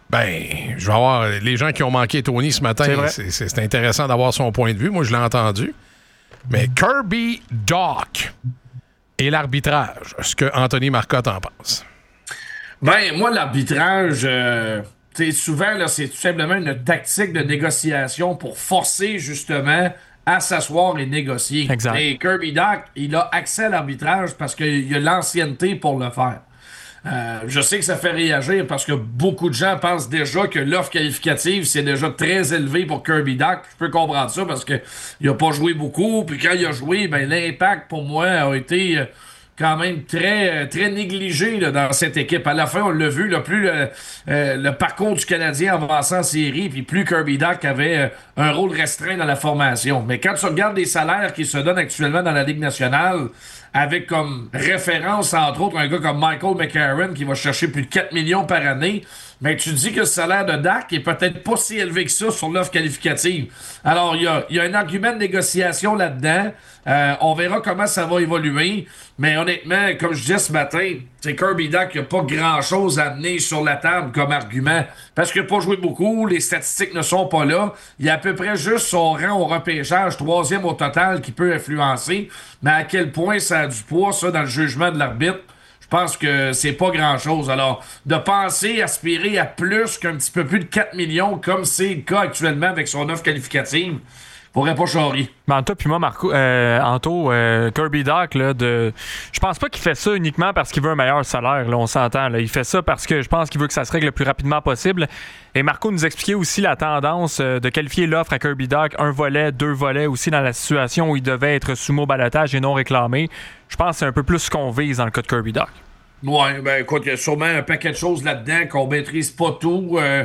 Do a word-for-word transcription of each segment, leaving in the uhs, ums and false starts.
Ben, je vais avoir les gens qui ont manqué Tony ce matin. C'est, c'est, c'est intéressant d'avoir son point de vue. Moi, je l'ai entendu. Mais Kirby Dach et l'arbitrage, ce que Anthony Marcotte en pense. Ben, moi, l'arbitrage, euh, souvent, là, c'est tout simplement une tactique de négociation pour forcer, justement, à s'asseoir et négocier. Exact. Et Kirby Dach, il a accès à l'arbitrage parce qu'il a l'ancienneté pour le faire. Euh, je sais que ça fait réagir parce que beaucoup de gens pensent déjà que l'offre qualificative, c'est déjà très élevé pour Kirby Dach. Je peux comprendre ça parce que il a pas joué beaucoup. Puis quand il a joué, ben l'impact pour moi a été... Euh, quand même très très négligé là, dans cette équipe. À la fin, on l'a vu, là, plus le, euh, le parcours du Canadien avançant en série, puis plus Kirby Dach avait euh, un rôle restreint dans la formation. Mais quand tu regardes les salaires qui se donnent actuellement dans la Ligue nationale, avec comme référence, entre autres, un gars comme Michael McCarron qui va chercher plus de quatre millions par année, mais tu dis que le salaire de Dach est peut-être pas si élevé que ça sur l'offre qualificative. Alors, il y a, y a un argument de négociation là-dedans. Euh, on verra comment ça va évoluer. Mais honnêtement, comme je disais ce matin, c'est Kirby Dach qui n'a pas grand-chose à amener sur la table comme argument. Parce qu'il n'a pas joué beaucoup, les statistiques ne sont pas là. Il y a à peu près juste son rang au repêchage, troisième au total, qui peut influencer. Mais à quel point ça a du poids, ça, dans le jugement de l'arbitre? Je pense que c'est pas grand-chose. Alors, de penser, aspirer à plus qu'un petit peu plus de quatre millions, comme c'est le cas actuellement avec son offre qualificative, pourrait pas charrier. Mais en toi puis moi, Marco, euh, Anto, euh, Kirby Dach, là, de... je pense pas qu'il fait ça uniquement parce qu'il veut un meilleur salaire, là, on s'entend. Là. Il fait ça parce que je pense qu'il veut que ça se règle le plus rapidement possible. Et Marco nous expliquait aussi la tendance euh, de qualifier l'offre à Kirby Dach, un volet, deux volets aussi dans la situation où il devait être soumis au balotage et non réclamé. Je pense que c'est un peu plus ce qu'on vise dans le cas de Kirby Dach. Ouais, ben écoute, il y a sûrement un paquet de choses là-dedans qu'on maîtrise pas tout. Euh,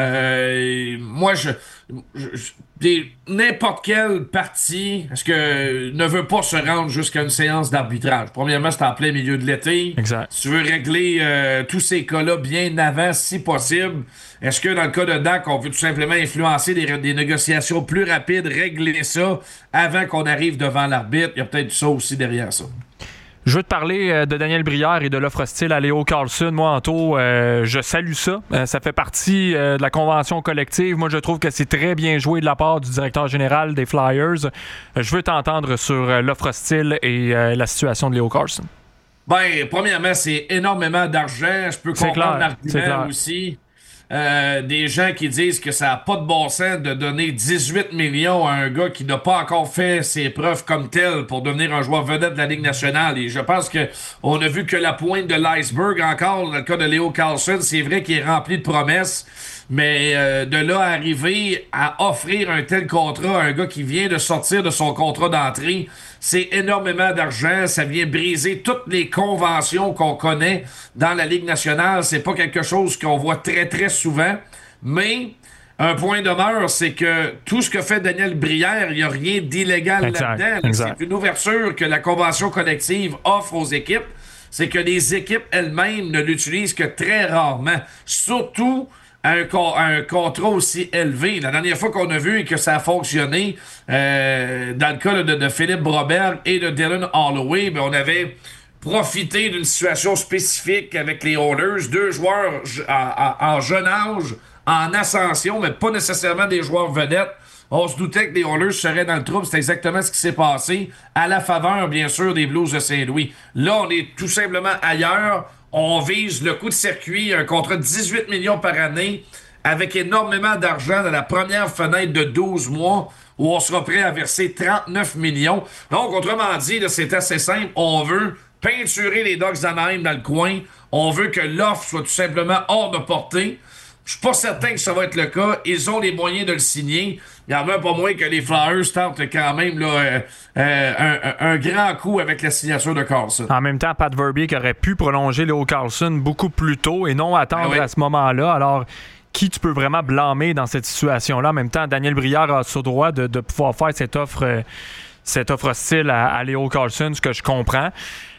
euh, moi, je, je, je n'importe quelle partie, est-ce que ne veut pas se rendre jusqu'à une séance d'arbitrage. Premièrement, c'est en plein milieu de l'été. Exact. Si tu veux régler euh, tous ces cas-là bien avant, si possible, est-ce que dans le cas de Dach, on veut tout simplement influencer des, des négociations plus rapides, régler ça avant qu'on arrive devant l'arbitre? Il y a peut-être ça aussi derrière ça. Je veux te parler de Daniel Brière et de l'offre hostile à Leo Carlsson. Moi, Anto, euh, je salue ça. Euh, ça fait partie euh, de la convention collective. Moi, je trouve que c'est très bien joué de la part du directeur général des Flyers. Euh, je veux t'entendre sur euh, l'offre hostile et euh, la situation de Leo Carlsson. Ben, premièrement, c'est énormément d'argent. Je peux comprendre l'argument aussi. Euh, des gens qui disent que ça n'a pas de bon sens de donner dix-huit millions à un gars qui n'a pas encore fait ses preuves comme tel pour devenir un joueur vedette de la Ligue nationale. Et je pense que on a vu que la pointe de l'iceberg encore, dans le cas de Leo Carlsson, c'est vrai qu'il est rempli de promesses. Mais euh, de là à arriver à offrir un tel contrat à un gars qui vient de sortir de son contrat d'entrée, c'est énormément d'argent. Ça vient briser toutes les conventions qu'on connaît dans la Ligue nationale. C'est pas quelque chose qu'on voit très, très souvent. Mais un point demeure, c'est que tout ce que fait Daniel Brière, il n'y a rien d'illégal exact, là-dedans. exact. C'est une ouverture que la convention collective offre aux équipes. C'est que les équipes elles-mêmes ne l'utilisent que très rarement. Surtout Un, con- un contrat aussi élevé. La dernière fois qu'on a vu que ça a fonctionné, euh, dans le cas de, de Philippe Broberg et de Dylan Holloway, ben on avait profité d'une situation spécifique avec les Oilers, deux joueurs en, en, en jeune âge, en ascension, mais pas nécessairement des joueurs vedettes. On se doutait que les Oilers seraient dans le trouble. C'est exactement ce qui s'est passé à la faveur, bien sûr, des Blues de Saint-Louis. Là, on est tout simplement ailleurs. On vise le coup de circuit, un contrat de dix-huit millions par année, avec énormément d'argent dans la première fenêtre de douze mois, où on sera prêt à verser trente-neuf millions. Donc, autrement dit, là, c'est assez simple. On veut peinturer les Ducks d'Anaheim dans le coin. On veut que l'offre soit tout simplement hors de portée. Je suis pas certain que ça va être le cas. Ils ont les moyens de le signer. Il y en a pas moins que les Flyers tentent quand même là, euh, euh, un, un grand coup avec la signature de Carlsson. En même temps, Pat Verbeek aurait pu prolonger Leo Carlsson beaucoup plus tôt et non attendre ah oui. à ce moment-là. Alors, qui tu peux vraiment blâmer dans cette situation-là? En même temps, Daniel Brière a ce droit de, de pouvoir faire cette offre, euh, cette offre hostile à, à Leo Carlsson, ce que je comprends.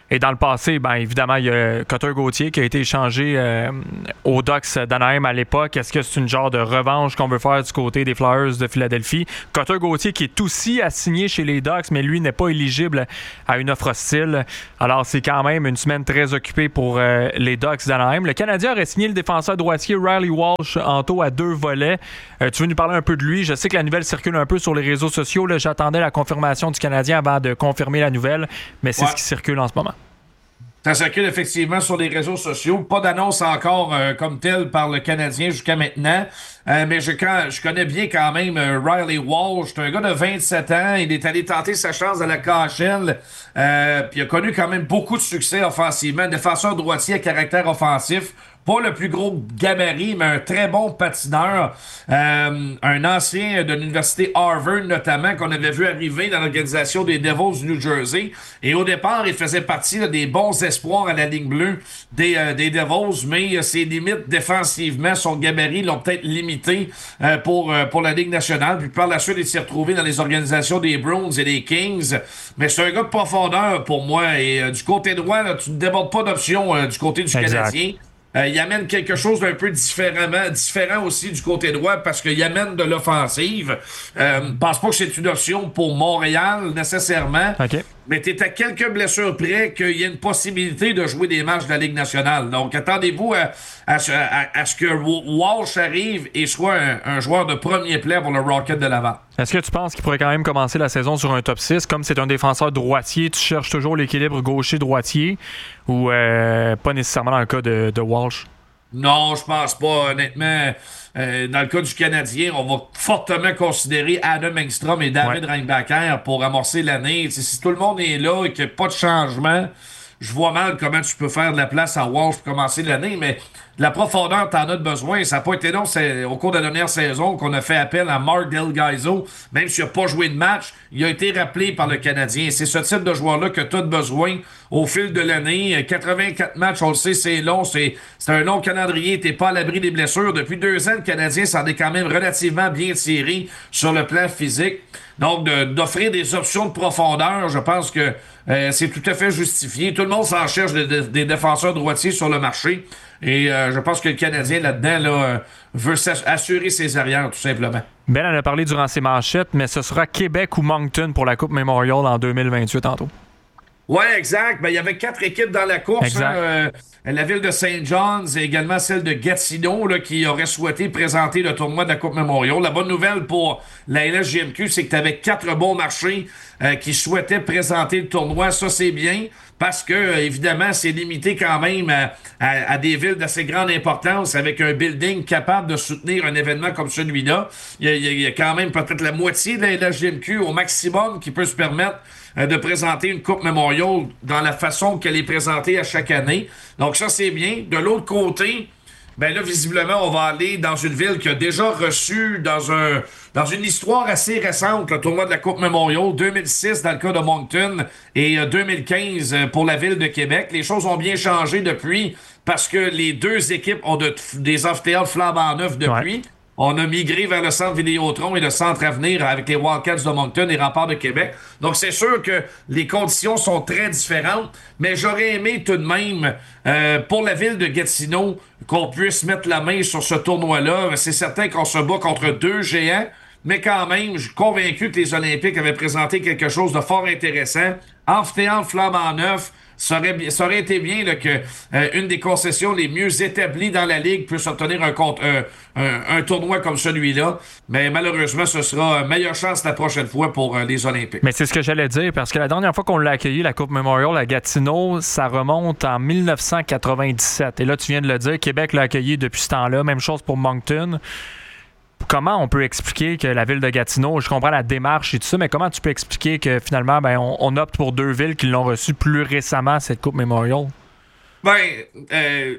Et dans le passé, ben évidemment, il y a Cutter Gauthier qui a été échangé euh, aux Ducks d'Anaheim à l'époque. Est-ce que c'est une genre de revanche qu'on veut faire du côté des Flyers de Philadelphie? Cutter Gauthier qui est aussi assigné chez les Ducks, mais lui n'est pas éligible à une offre hostile. Alors, c'est quand même une semaine très occupée pour euh, les Ducks d'Anaheim. Le Canadien aurait signé le défenseur droitier Riley Walsh en taux à deux volets. Euh, tu veux nous parler un peu de lui? Je sais que la nouvelle circule un peu sur les réseaux sociaux. Là, j'attendais la confirmation du Canadien avant de confirmer la nouvelle, mais c'est ouais. ce qui circule en ce moment. Ça circule effectivement sur les réseaux sociaux. Pas d'annonce encore euh, comme telle par le Canadien jusqu'à maintenant. Euh, mais je, quand, je connais bien quand même euh, Riley Walsh. C'est un gars de vingt-sept ans. Il est allé tenter sa chance à la K H L. Euh, puis il a connu quand même beaucoup de succès offensivement. Défenseur droitier à caractère offensif. Pas le plus gros gabarit, mais un très bon patineur. Euh, un ancien de l'université Harvard, notamment, qu'on avait vu arriver dans l'organisation des Devils du New Jersey. Et au départ, il faisait partie là, des bons espoirs à la ligne bleue des, euh, des Devils, mais euh, ses limites défensivement, son gabarit l'ont peut-être limité euh, pour, euh, pour la Ligue nationale. Puis par la suite, il s'est retrouvé dans les organisations des Bruins et des Kings. Mais c'est un gars de profondeur pour moi. Et euh, du côté droit, là, tu ne débordes pas d'options euh, du côté du exact. Canadien. Euh, il amène quelque chose d'un peu différemment, différent aussi du côté droit parce qu'il amène de l'offensive. Euh, je pense pas que c'est une option pour Montréal nécessairement. Okay. Mais tu es à quelques blessures près qu'il y ait une possibilité de jouer des matchs de la Ligue nationale. Donc, attendez-vous à, à, à, à ce que Walsh arrive et soit un, un joueur de premier plan pour le Rocket de Laval. Est-ce que tu penses qu'il pourrait quand même commencer la saison sur un top six? Comme c'est un défenseur droitier, tu cherches toujours l'équilibre gaucher-droitier ou euh, pas nécessairement dans le cas de, de Walsh? Non, je pense pas. Honnêtement, euh, dans le cas du Canadien, on va fortement considérer Adam Engstrom et David ouais. Reinbacher pour amorcer l'année. T'sais, si tout le monde est là et qu'il n'y a pas de changement, je vois mal comment tu peux faire de la place à Walsh pour commencer l'année, mais de la profondeur, t'en as besoin. Ça n'a pas été long c'est, au cours de la dernière saison qu'on a fait appel à Mark Del Gaizo, même s'il n'a pas joué de match, il a été rappelé par le Canadien. C'est ce type de joueur-là que tu as besoin au fil de l'année. quatre-vingt-quatre matchs, on le sait, c'est long, c'est, c'est un long calendrier, t'es pas à l'abri des blessures. Depuis deux ans, le Canadien s'en est quand même relativement bien tiré sur le plan physique. Donc, de, d'offrir des options de profondeur, je pense que euh, c'est tout à fait justifié. Tout le monde s'en cherche des, des, des défenseurs droitiers sur le marché. Et euh, je pense que le Canadien, là-dedans, là, euh, veut assurer ses arrières, tout simplement. Ben en a parlé durant ses manchettes, mais ce sera Québec ou Moncton pour la Coupe Memorial en deux mille vingt-huit tantôt. Oui, exact. Ben, il y avait quatre équipes dans la course. Hein, euh, la ville de Saint John's et également celle de Gatineau là, qui aurait souhaité présenter le tournoi de la Coupe Memorial. La bonne nouvelle pour la L S G M Q, c'est que tu avais quatre bons marchés euh, qui souhaitaient présenter le tournoi. Ça, c'est bien parce que, euh, évidemment, c'est limité quand même à, à, à des villes d'assez grande importance avec un building capable de soutenir un événement comme celui-là. Il y a, il y a quand même peut-être la moitié de la L S G M Q au maximum qui peut se permettre de présenter une Coupe Memorial dans la façon qu'elle est présentée à chaque année. Donc ça, c'est bien. De l'autre côté, ben là, visiblement, on va aller dans une ville qui a déjà reçu dans un dans une histoire assez récente le tournoi de la Coupe Memorial, deux mille six dans le cas de Moncton et deux mille quinze pour la ville de Québec. Les choses ont bien changé depuis parce que les deux équipes ont de, des amphithéâtres flambant neufs depuis. Ouais. On a migré vers le centre Vidéotron et le centre Avenir avec les Wildcats de Moncton et Remparts de Québec. Donc, c'est sûr que les conditions sont très différentes, mais j'aurais aimé tout de même, euh, pour la ville de Gatineau, qu'on puisse mettre la main sur ce tournoi-là. C'est certain qu'on se bat contre deux géants, mais quand même, je suis convaincu que les Olympiques avaient présenté quelque chose de fort intéressant. Amphithéâtre flambant neuf. Ça aurait, ça aurait été bien là, que euh, une des concessions les mieux établies dans la Ligue puisse obtenir un, compte, euh, un, un tournoi comme celui-là. Mais malheureusement, ce sera meilleure chance la prochaine fois pour euh, les Olympiques. Mais c'est ce que j'allais dire, parce que la dernière fois qu'on l'a accueilli, la Coupe Memorial à Gatineau, ça remonte en dix-neuf cent quatre-vingt-dix-sept. Et là, tu viens de le dire, Québec l'a accueilli depuis ce temps-là. Même chose pour Moncton. Comment on peut expliquer que la ville de Gatineau, je comprends la démarche et tout ça, mais comment tu peux expliquer que finalement, ben, on, on opte pour deux villes qui l'ont reçu plus récemment, cette Coupe Memorial? Ben, euh,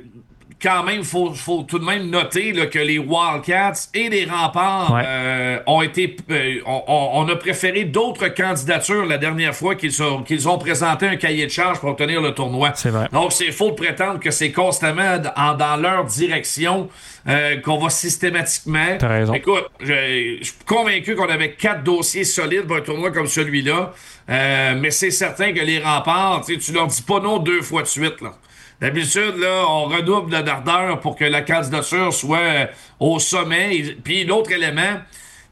quand même, il faut, faut tout de même noter là, que les Wildcats et les Remparts ouais. euh, ont été... Euh, on, on a préféré d'autres candidatures la dernière fois qu'ils, sont, qu'ils ont présenté un cahier de charge pour obtenir le tournoi. C'est vrai. Donc, c'est faux de prétendre que c'est constamment en, dans leur direction euh, qu'on va systématiquement... T'as raison. Écoute, je, je suis convaincu qu'on avait quatre dossiers solides pour un tournoi comme celui-là, euh, mais c'est certain que les Remparts, tu leur dis pas non deux fois de suite, là. D'habitude, là, on redouble de d'ardeur pour que la candidature soit au sommet. Et, puis l'autre élément,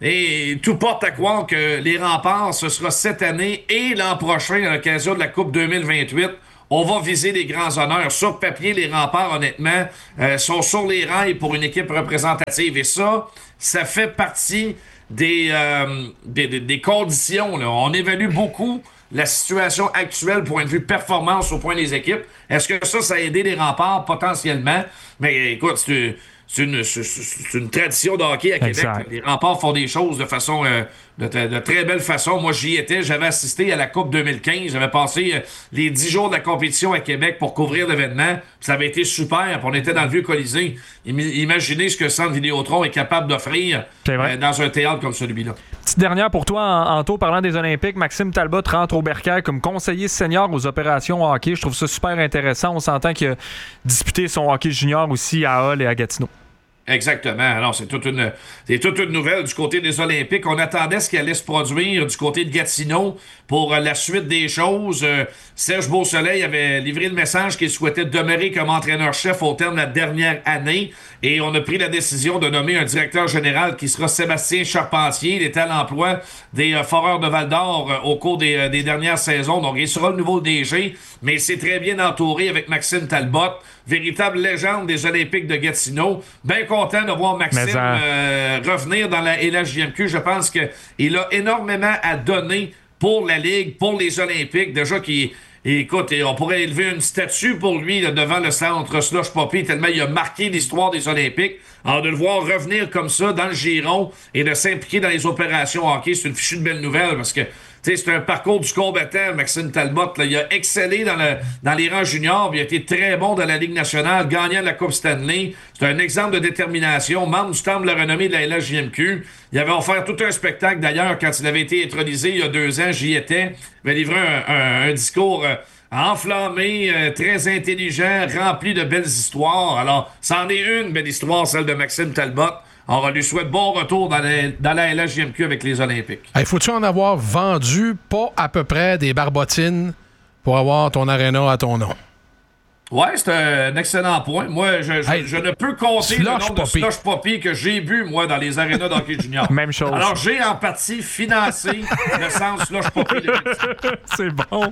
et tout porte à croire que les Remparts, ce sera cette année et l'an prochain, à l'occasion de la Coupe deux mille vingt-huit, on va viser les grands honneurs. Sur papier, les Remparts, honnêtement, euh, sont sur les rails pour une équipe représentative. Et ça, ça fait partie des, euh, des, des, des conditions. Là. On évalue beaucoup la situation actuelle, point de vue performance au point des équipes. Est-ce que ça, ça a aidé les Remparts? Potentiellement. Mais écoute, c'est, c'est, une, c'est, c'est une tradition de hockey à Québec. Exact. Les Remparts font des choses de façon euh, de, de très belle façon. Moi, j'y étais. J'avais assisté à la Coupe deux mille quinze. J'avais passé euh, les dix jours de la compétition à Québec pour couvrir l'événement. Ça avait été super. On était dans le vieux Colisée. Imaginez ce que Centre Vidéotron est capable d'offrir euh, dans un théâtre comme celui-là. Petite dernière pour toi, Anto, parlant des Olympiques, Maxime Talbot rentre au Bercail comme conseiller senior aux opérations hockey. Je trouve ça super intéressant. On s'entend qu'il a disputé son hockey junior aussi à Hull et à Gatineau. Exactement. Alors, c'est toute une, c'est toute une nouvelle du côté des Olympiques. On attendait ce qui allait se produire du côté de Gatineau pour euh, la suite des choses. Euh, Serge Beausoleil avait livré le message qu'il souhaitait demeurer comme entraîneur-chef au terme de la dernière année. Et on a pris la décision de nommer un directeur général qui sera Sébastien Charpentier. Il était à l'emploi des euh, Foreurs de Val-d'Or euh, au cours des, euh, des dernières saisons. Donc, il sera le nouveau D G, mais c'est très bien entouré avec Maxime Talbot, véritable légende des Olympiques de Gatineau. Bien content de voir Maxime euh, revenir dans la L H J M Q. Je pense qu'il a énormément à donner pour la Ligue, pour les Olympiques. Déjà qu'il... Écoute, on pourrait élever une statue pour lui là, devant le centre Slush Poppy, tellement il a marqué l'histoire des Olympiques. Alors, de le voir revenir comme ça dans le giron et de s'impliquer dans les opérations hockey, c'est une fichue de belle nouvelle parce que c'est un parcours du combattant, Maxime Talbot. Là, il a excellé dans, le, dans les rangs juniors, il a été très bon dans la Ligue nationale, gagnant la Coupe Stanley. C'est un exemple de détermination, membre du temple de la renommée de la L H J M Q. Il avait offert tout un spectacle, d'ailleurs, quand il avait été intronisé il y a deux ans, j'y étais. Il avait livré un, un, un discours euh, enflammé, euh, très intelligent, rempli de belles histoires. Alors, c'en est une belle histoire, celle de Maxime Talbot. Alors, on lui souhaite bon retour dans la, dans la L H J M Q avec les Olympiques. Hey, faut-tu en avoir vendu pas à peu près des barbotines pour avoir ton aréna à ton nom? Ouais, c'est un excellent point. Moi, je, je, hey, je ne peux compter le nombre poppy. de slush poppy que j'ai bu, moi, dans les arénas d'hockey junior. Même chose. Alors, j'ai en partie financé le centre slush poppy de C'est bon.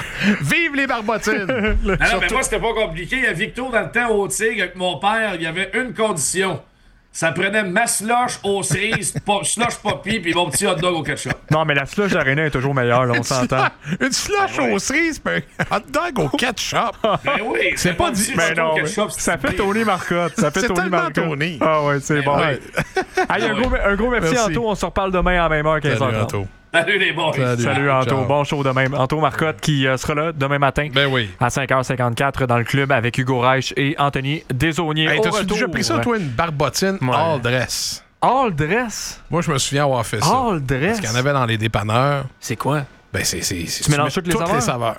Vive les barbotines! Non, non, mais moi, c'était pas compliqué. À Victo, dans le temps, au Tigre, avec mon père, il y avait une condition. Ça prenait ma slush aux cerises, slush poppy, puis mon petit hot dog au ketchup. Non, mais la slush d'Arena est toujours meilleure, là, on s'entend. Une slush ben aux ouais. cerises, puis un hot dog au ketchup. Ben oui, c'est pas dit. Mais non, ketchup, ça fait Tony Marcotte. Ça fait c'est Tony tellement Marcotte. Tony. Ah ouais, c'est ben bon. Ouais. Hey, un, gros, un gros merci, merci. Anto. On se reparle demain à la même heure, quinze heures trente. Salut les boys. Salut, Salut Anto. Ciao. Bon show demain. Anto Marcotte qui euh, sera là demain matin ben oui. à cinq heures cinquante-quatre dans le club avec Hugo Reich et Anthony Desaulniers. Hey, t'as-tu déjà pris ça, ouais. toi, une barbotine ouais. all dress? All dress? Moi, je me souviens avoir fait ça. All dress? Parce qu'il y en avait dans les dépanneurs. C'est quoi? Ben, c'est... c'est, c'est tu mélanges toutes les toutes saveurs? les saveurs.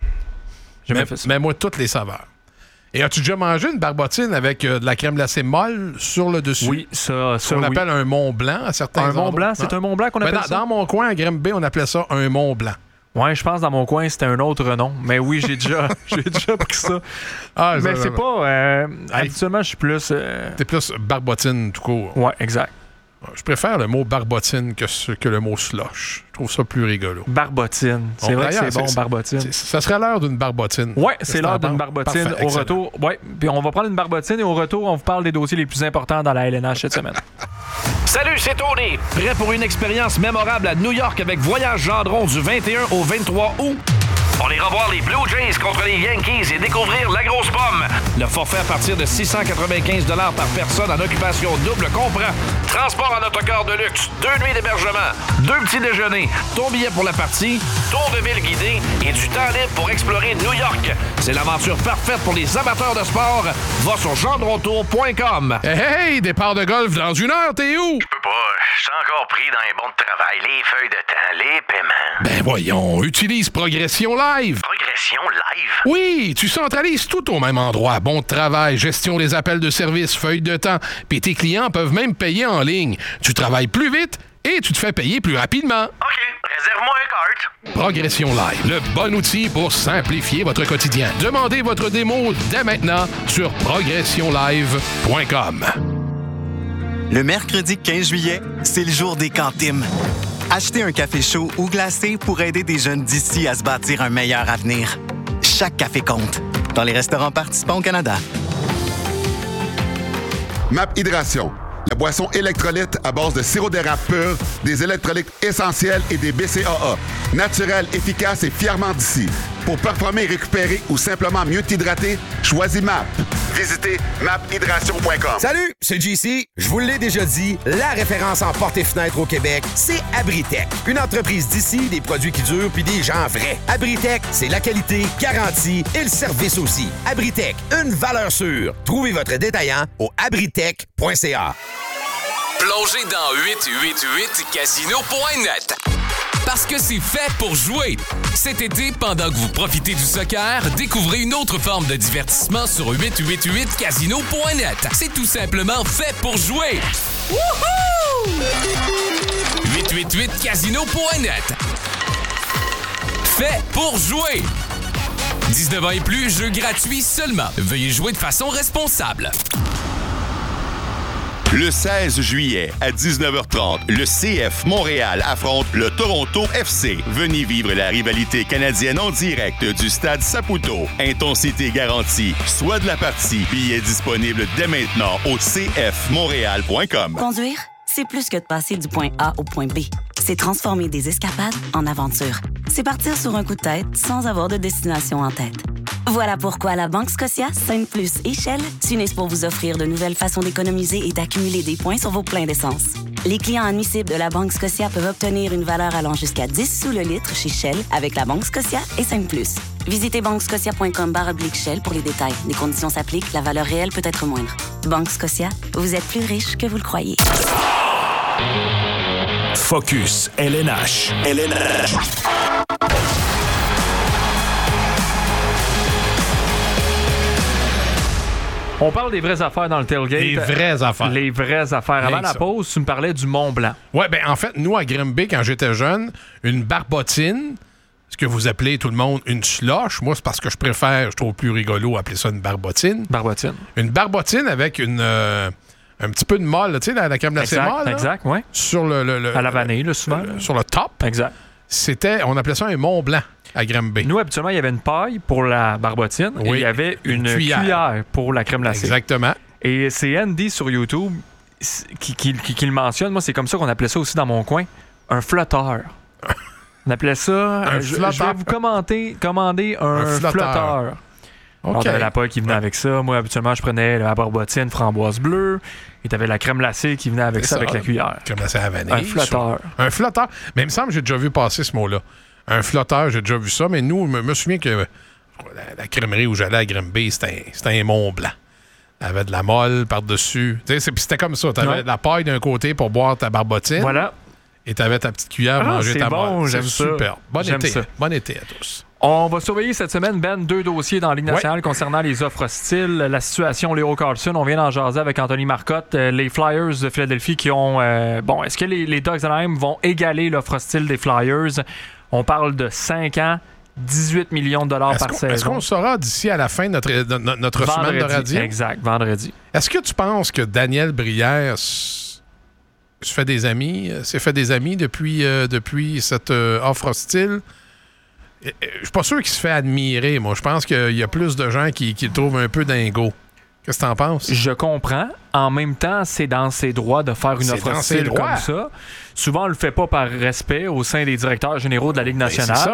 J'ai mais, fait ça. mais moi, toutes les saveurs. Et as-tu déjà mangé une barbotine avec euh, de la crème glacée molle sur le dessus? Oui, ça, ça on oui. appelle un Mont Blanc à certains Un endroits. Mont Blanc? C'est hein? un Mont Blanc qu'on appelle ben, dans, ça? Dans mon coin, à Grimby, on appelait ça un Mont Blanc. Ouais, je pense dans mon coin, c'était un autre nom. Mais oui, j'ai déjà, j'ai déjà pris ça. Ah, mais c'est pas... Euh, habituellement, je suis plus... Euh... T'es plus barbotine tout court. Ouais, exact. Je préfère le mot barbotine que, ce, que le mot slush. Je trouve ça plus rigolo. Barbotine. C'est bon, vrai que c'est bon, c'est, barbotine. C'est, ça serait l'heure d'une barbotine. Ouais, c'est l'heure d'une barbotine. Parfait, au excellent. Retour, ouais. Puis on va prendre une barbotine et au retour, on vous parle des dossiers les plus importants dans la L N H cette semaine. Salut, c'est Tony. Prêt pour une expérience mémorable à New York avec Voyage Gendron du vingt et un au vingt-trois août? pour aller revoir les Blue Jays contre les Yankees et découvrir la grosse pomme. Le forfait à partir de six cent quatre-vingt-quinze dollars par personne en occupation double comprend transport en autocar de luxe, deux nuits d'hébergement, deux petits déjeuners, ton billet pour la partie, tour de ville guidé et du temps libre pour explorer New York. C'est l'aventure parfaite pour les amateurs de sport. Va sur gendrontour point com. Hey, hey, départ de golf dans une heure, t'es où? Je peux pas, je suis encore pris dans les bons de travail, les feuilles de temps, les paiements. Ben voyons, utilise Progression Live. Progression Live? Oui, tu centralises tout au même endroit. Bon de travail, gestion des appels de service, feuilles de temps. Puis tes clients peuvent même payer en ligne. Tu travailles plus vite et tu te fais payer plus rapidement. OK, réserve-moi un cart. Progression Live, le bon outil pour simplifier votre quotidien. Demandez votre démo dès maintenant sur progression live point com. Le mercredi quinze juillet, c'est le jour des cantines. Achetez un café chaud ou glacé pour aider des jeunes d'ici à se bâtir un meilleur avenir. Chaque café compte. Dans les restaurants participants au Canada. M A P Hydration. La boisson électrolyte à base de sirop d'érable pur, des électrolytes essentiels et des B C A A. Naturel, efficace et fièrement d'ici. Pour performer, récupérer ou simplement mieux t'hydrater, choisis M A P. Visitez map hydration point com. Salut, c'est J C. Je vous l'ai déjà dit, la référence en portes et fenêtres au Québec, c'est Abritech. Une entreprise d'ici, des produits qui durent puis des gens vrais. Abritech, c'est la qualité, garantie et le service aussi. Abritech, une valeur sûre. Trouvez votre détaillant au abritech point c a. Plongez dans huit cent quatre-vingt-huit casino point net. Parce que c'est fait pour jouer. Cet été, pendant que vous profitez du soccer, découvrez une autre forme de divertissement sur huit cent quatre-vingt-huit casino point net. C'est tout simplement fait pour jouer. Wouhou! huit cent quatre-vingt-huit casino point net. Fait pour jouer. dix-neuf ans et plus, jeu gratuit seulement. Veuillez jouer de façon responsable. Le seize juillet, à dix-neuf heures trente, le C F Montréal affronte le Toronto F C. Venez vivre la rivalité canadienne en direct du stade Saputo. Intensité garantie. Soit de la partie. Billets disponibles dès maintenant au c f montréal point com. Conduire, c'est plus que de passer du point A au point B. C'est transformer des escapades en aventures. C'est partir sur un coup de tête sans avoir de destination en tête. Voilà pourquoi la Banque Scotia, Sainte Plus et Shell s'unissent pour vous offrir de nouvelles façons d'économiser et d'accumuler des points sur vos pleins d'essence. Les clients admissibles de la Banque Scotia peuvent obtenir une valeur allant jusqu'à dix sous le litre chez Shell avec la Banque Scotia et Sainte Plus. Visitez banque scotia point com barre oblique Shell pour les détails. Les conditions s'appliquent, la valeur réelle peut être moindre. Banque Scotia, vous êtes plus riche que vous le croyez. Focus L N H. L N H. On parle des vraies affaires dans le tailgate. Les vraies affaires. Les vraies affaires. Avant Rien la ça. pause, tu me parlais du Mont Blanc. Ouais, ben en fait, nous, à Grimby, quand j'étais jeune, une barbotine, ce que vous appelez tout le monde une slush, moi, c'est parce que je préfère, je trouve plus rigolo appeler ça une barbotine. Barbotine. Une barbotine avec une... Euh, un petit peu de molle, tu sais, la, la crème glacée Exact, molle. là, exact, oui. Sur le, le, le- À la vanille, là, souvent. le- sur le top. Exact. C'était, on appelait ça un Mont Blanc à Grimby. Nous, habituellement, il y avait une paille pour la barbotine et Oui, il y avait une, une cuillère. cuillère. pour la crème glacée. Exactement. Et c'est Andy sur YouTube qui, qui, qui, qui le mentionne. Moi, c'est comme ça qu'on appelait ça aussi dans mon coin. Un flotteur. On appelait ça... Un je, flotteur. je vais vous commenter, commander un, Un flotteur. flotteur. OK. On avait la paille qui venait avec ça. Moi, habituellement, je prenais la barbotine framboise bleue. Et t'avais la crème glacée qui venait avec C'est ça, ça, avec la cuillère. Crème glacée à la vanille. Un flotteur. sur- Un flotteur. Mais il me semble que j'ai déjà vu passer ce mot-là. Un flotteur, j'ai déjà vu ça. Mais nous, je me, me souviens que la, la crèmerie où j'allais à Grimby, c'était un, c'était un Mont Blanc. Il y avait de la molle par-dessus. Tu sais, c'est- puis c'était comme ça. Tu avais Ouais. de la paille d'un côté pour boire ta barbotine. Voilà. Et tu avais ta petite cuillère pour Ah, manger c'est ta bon, molle. j'aime C'est ça. super. Bon J'aime été. ça. Bon été à tous. On va surveiller cette semaine, Ben, deux dossiers dans la Ligue nationale Ouais. concernant les offres hostiles. La situation Léo Carlson, on vient d'en jaser avec Anthony Marcotte. Euh, les Flyers de Philadelphie qui ont... euh, bon, est-ce que les, les Ducks d'Anaheim vont égaler l'offre hostile des Flyers? On parle de cinq ans, dix-huit millions de dollars Est-ce par qu'on, saison. est-ce qu'on le saura d'ici à la fin de notre, de notre, notre semaine de Vendredi, radio? exact, vendredi. Est-ce que tu penses que Daniel Brière s- se fait des amis, euh, s'est fait des amis depuis, euh, depuis cette euh, offre hostile? Euh, euh, Je suis pas sûr qu'il se fait admirer, moi. Je pense qu'il y a plus de gens qui, qui le trouvent un peu dingo. Qu'est-ce que t'en penses? Je comprends. En même temps, c'est dans ses droits de faire une C'est offre dans ses hostile droits. comme ça. Souvent, on le fait pas par respect au sein des directeurs généraux de la Ligue Ben, nationale. c'est ça.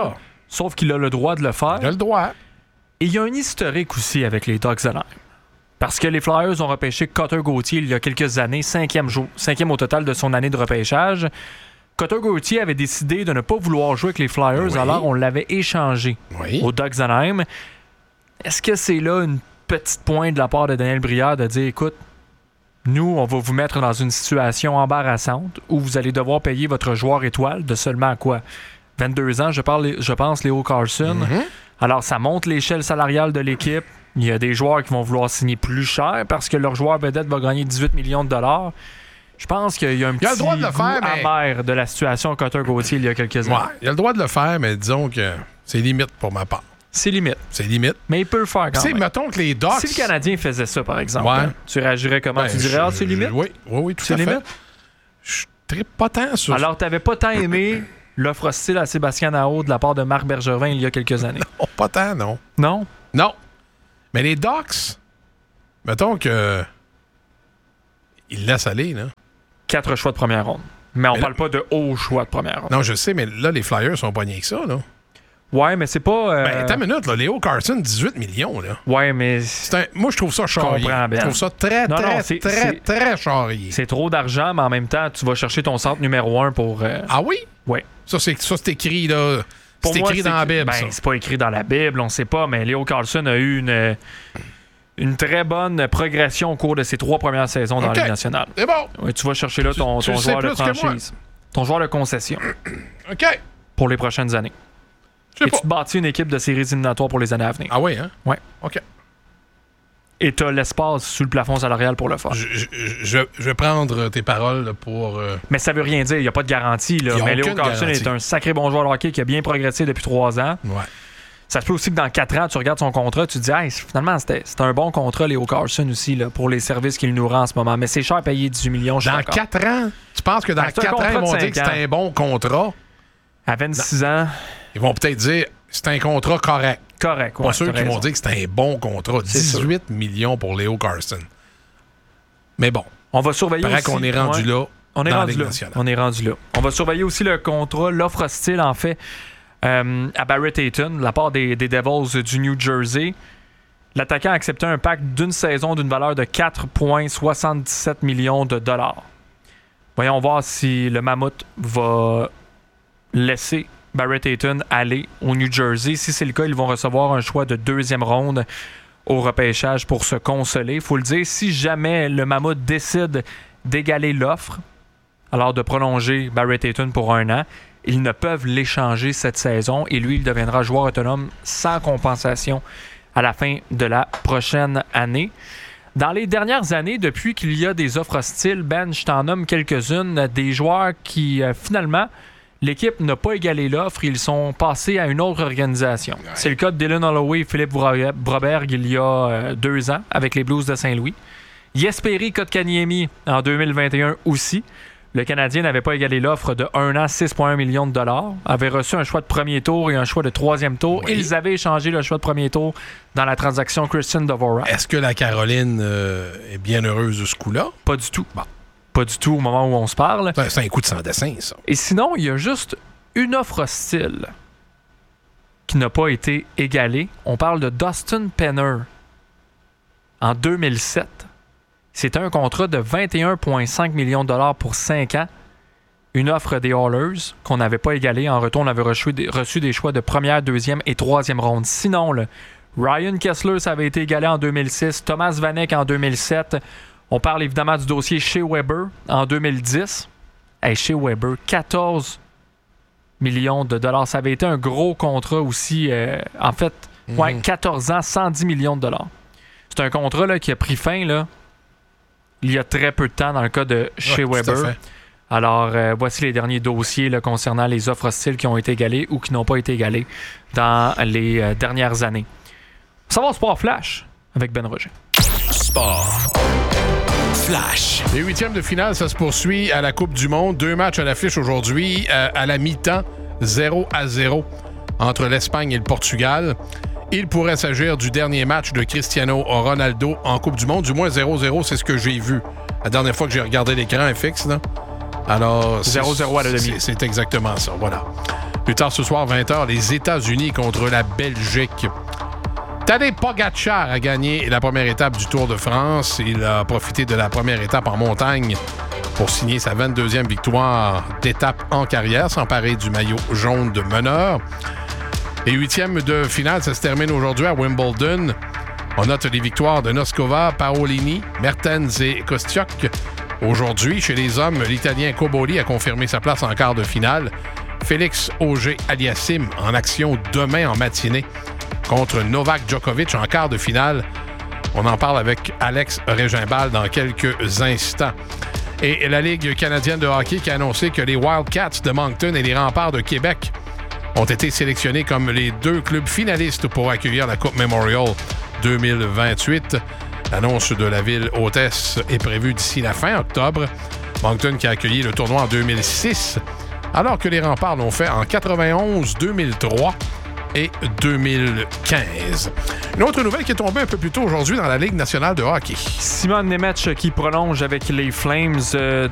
sauf qu'il a le droit de le faire. Il a le droit. Et il y a un historique aussi avec les Ducks d'Anaheim. Parce que les Flyers ont repêché Cutter Gauthier il y a quelques années, cinquième, jour, cinquième au total de son année de repêchage. Cutter Gauthier avait décidé de ne pas vouloir jouer avec les Flyers, oui. alors on l'avait échangé oui. aux Ducks d'Anaheim. Est-ce que c'est là une petite pointe de la part de Daniel Brière de dire, écoute, nous, on va vous mettre dans une situation embarrassante où vous allez devoir payer votre joueur étoile de seulement quoi? vingt-deux ans, je, parle, je pense, Leo Carlson. Mm-hmm. Alors, ça monte l'échelle salariale de l'équipe. Il y a des joueurs qui vont vouloir signer plus cher parce que leur joueur vedette va gagner dix-huit millions de dollars. Je pense qu'il y a un petit il a le droit de le goût faire, mais... amer de la situation Cutter Gauthier il y a quelques années. Ouais, il a le droit de le faire, mais disons que c'est limite pour ma part. C'est limite. C'est limite. Mais il peut le faire quand T'sais, même. Mettons que les Ducks... Si le Canadien faisait ça, par exemple, ouais. hein, tu réagirais comment? Ben, tu dirais, ah, c'est limite? Oui, oui, oui, tout c'est à limite? fait. Je trippe pas tant sur... Alors, t'avais pas tant aimé l'offre hostile à Sébastien Aho de la part de Marc Bergevin il y a quelques années? Non, pas tant, non. Non? Non. Mais les Ducks, mettons que... Ils laissent aller, là. Quatre choix de première ronde. Mais on mais parle là... pas de hauts choix de première ronde. Non, je sais, mais là, les Flyers sont pas niais que ça, là. Ouais, mais c'est pas... Euh... Ben, attends une minute, là. Léo Carlson, dix-huit millions, là. Ouais, mais... C'est un... Moi, je trouve ça charrié. Je, je trouve ça très, non, très, non, c'est, très, c'est... très charrié. C'est trop d'argent, mais en même temps, tu vas chercher ton centre numéro un pour... Euh... Ah oui? Oui. Ça, c'est, ça, c'est écrit, là... Pour c'est moi, écrit c'est... dans la Bible, ben, ça. C'est pas écrit dans la Bible, on sait pas, mais Léo Carlson a eu une... Une très bonne progression au cours de ses trois premières saisons dans okay. la Ligue nationale. C'est bon. Oui, tu vas chercher là ton, tu, ton tu joueur de franchise. Ton joueur de concession. OK. Pour les prochaines années. Et pas. Tu te bâtis une équipe de séries éliminatoires pour les années à venir. Ah oui, hein? Oui. OK. Et tu as l'espace sous le plafond salarial pour le faire. Je, je, je, je vais prendre tes paroles pour... Euh... Mais ça veut rien dire. Il n'y a pas de garantie. Là. Mais Léo Carlson est un sacré bon joueur de hockey qui a bien progressé depuis trois ans. Ouais. Ça se peut aussi que dans quatre ans, tu regardes son contrat, tu te dis hey, finalement, c'était, c'était un bon contrat, Léo Carlson aussi, là, pour les services qu'il nous rend en ce moment. Mais c'est cher à payer dix-huit millions. Dans quatre ans? Tu penses que dans ben, quatre ans, ils vont dire que c'est un bon contrat? À vingt-six ans... Ils vont peut-être dire c'est un contrat correct. Correct, ouais. Pas sûr qu'ils vont dire que c'est un bon contrat. C'est dix-huit sûr. Millions pour Léo Carlson. Mais bon. On va surveiller aussi. aussi. qu'on est rendu ouais. là. On est dans rendu la Ligue là. nationale. On est rendu là. On va surveiller aussi le contrat, l'offre hostile, en fait, euh, à Barrett Hayton, de la part des, des Devils du New Jersey. L'attaquant a accepté un pacte d'une saison d'une valeur de quatre virgule soixante-dix-sept millions de dollars. Voyons voir si le Mammouth va laisser Barrett Hayton aller au New Jersey. Si c'est le cas, ils vont recevoir un choix de deuxième ronde au repêchage pour se consoler. Il faut le dire, si jamais le Mammouth décide d'égaler l'offre, alors de prolonger Barrett Hayton pour un an, ils ne peuvent l'échanger cette saison et lui, il deviendra joueur autonome sans compensation à la fin de la prochaine année. Dans les dernières années, depuis qu'il y a des offres hostiles, Ben, je t'en nomme quelques-unes, des joueurs qui, euh, finalement, l'équipe n'a pas égalé l'offre, ils sont passés à une autre organisation. Ouais. C'est le cas de Dylan Holloway et Philippe Broberg il y a euh, deux ans avec les Blues de Saint-Louis. Jesperi Kotkaniemi en deux mille vingt et un aussi. Le Canadien n'avait pas égalé l'offre de un an, six virgule un millions de dollars. Avait reçu un choix de premier tour et un choix de troisième tour. Oui. Ils avaient échangé le choix de premier tour dans la transaction Christian Dvorak. Est-ce que la Caroline euh, est bien heureuse de ce coup-là? Pas du tout. Bon. Pas du tout au moment où on se parle. C'est, c'est un coup de sans dessin, ça. Et sinon, il y a juste une offre hostile qui n'a pas été égalée. On parle de Dustin Penner en deux mille sept. C'était un contrat de vingt et un virgule cinq millions de dollars pour cinq ans. Une offre des Oilers qu'on n'avait pas égalée. En retour, on avait reçu des, reçu des choix de première, deuxième et troisième ronde. Sinon, le Ryan Kessler, ça avait été égalé en deux mille six. Thomas Vanek en deux mille sept. On parle évidemment du dossier Shea Weber en deux mille dix. Hey, Shea Weber, quatorze millions de dollars. Ça avait été un gros contrat aussi. Euh, en fait, mm-hmm. ouais, quatorze ans, cent dix millions de dollars. C'est un contrat là, qui a pris fin là, il y a très peu de temps dans le cas de Shea ouais, Weber. Alors, euh, voici les derniers dossiers là, concernant les offres hostiles qui ont été égalées ou qui n'ont pas été égalées dans les euh, dernières années. Ça va au Sport Flash avec Ben Roger. Sport Flash. Les huitièmes de finale, ça se poursuit à la Coupe du Monde. Deux matchs à l'affiche aujourd'hui. Euh, à la mi-temps, zéro à zéro entre l'Espagne et le Portugal. Il pourrait s'agir du dernier match de Cristiano Ronaldo en Coupe du Monde. Du moins zéro zéro, c'est ce que j'ai vu. La dernière fois que j'ai regardé l'écran fixe, là. Alors, zéro zéro à la demi. C'est, c'est exactement ça, voilà. Plus tard ce soir, vingt heures, les États-Unis contre la Belgique. Tadej Pogačar a gagné la première étape du Tour de France. Il a profité de la première étape en montagne pour signer sa vingt-deuxième victoire d'étape en carrière, s'emparer du maillot jaune de meneur. Et huitième de finale, ça se termine aujourd'hui à Wimbledon. On note les victoires de Noskova, Paolini, Mertens et Kostyuk. Aujourd'hui, chez les hommes, l'Italien Cobolli a confirmé sa place en quart de finale. Félix Auger-Aliassime en action demain en matinée contre Novak Djokovic en quart de finale. On en parle avec Alex Régimbal dans quelques instants. Et la Ligue canadienne de hockey qui a annoncé que les Wildcats de Moncton et les Remparts de Québec ont été sélectionnés comme les deux clubs finalistes pour accueillir la Coupe Memorial deux mille vingt-huit. L'annonce de la ville hôtesse est prévue d'ici la fin octobre. Moncton qui a accueilli le tournoi en deux mille six, alors que les Remparts l'ont fait en quatre-vingt-onze, deux mille trois et deux mille quinze. Une autre nouvelle qui est tombée un peu plus tôt aujourd'hui dans la Ligue nationale de hockey. Simon Nemec qui prolonge avec les Flames. Euh,